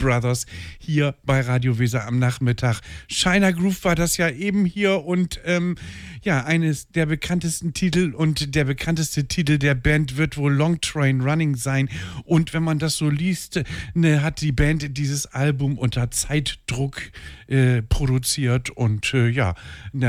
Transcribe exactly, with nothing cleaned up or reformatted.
Brothers hier bei Radio Weser am Nachmittag. China Groove war das ja eben hier und ähm, ja, eines der bekanntesten Titel und der bekannteste Titel der Band wird wohl Long Train Running sein. Und wenn man das so liest, ne, hat die Band dieses Album unter Zeitdruck äh, produziert und äh, ja, ne,